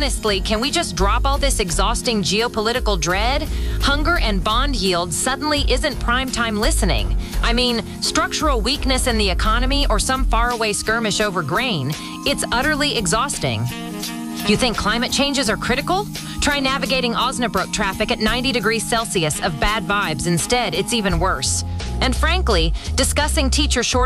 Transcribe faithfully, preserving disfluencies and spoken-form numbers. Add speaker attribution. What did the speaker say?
Speaker 1: honestly, can we just drop all this exhausting geopolitical dread? Hunger and bond yield suddenly isn't primetime listening. I mean, structural weakness in the economy or some faraway skirmish over grain, it's utterly exhausting. You think climate changes are critical? Try navigating Osnabrück traffic at ninety degrees Celsius of bad vibes. Instead, it's even worse. And frankly, discussing teacher shortages